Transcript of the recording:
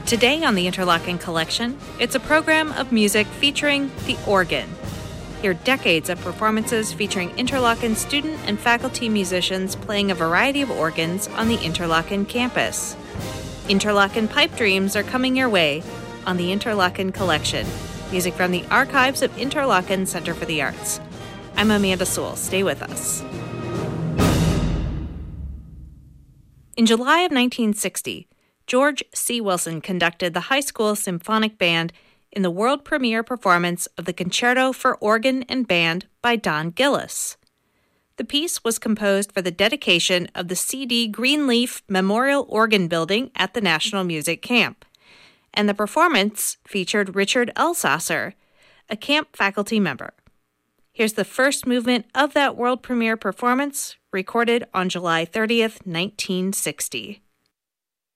Today on the Interlochen Collection, it's a program of music featuring the organ. Hear decades of performances featuring Interlochen student and faculty musicians playing a variety of organs on the Interlochen campus. Interlochen Pipe Dreams are coming your way on the Interlochen Collection. Music from the archives of Interlochen Center for the Arts. I'm Amanda Sewell. Stay with us. In July of 1960, George C. Wilson conducted the high school symphonic band in the world premiere performance of the Concerto for Organ and Band by Don Gillis. The piece was composed for the dedication of the C.D. Greenleaf Memorial Organ Building at the National Music Camp, and the performance featured Richard Elsasser, a camp faculty member. Here's the first movement of that world premiere performance, recorded on July 30th, 1960.